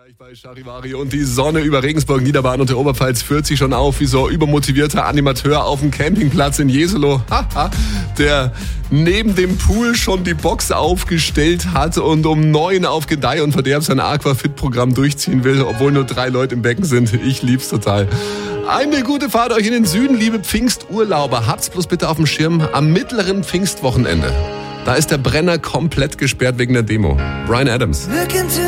Gleich bei Charivari und die Sonne über Regensburg, Niederbayern und der Oberpfalz führt sich schon auf wie so übermotivierter Animateur auf dem Campingplatz in Jesolo, der neben dem Pool schon die Box aufgestellt hat und um 9 auf Gedeih und Verderb sein Aquafit-Programm durchziehen will, obwohl nur 3 Leute im Becken sind. Ich lieb's total. Eine gute Fahrt euch in den Süden, liebe Pfingsturlauber. Habt's bloß bitte auf dem Schirm am mittleren Pfingstwochenende. Da ist der Brenner komplett gesperrt wegen der Demo. Bryan Adams.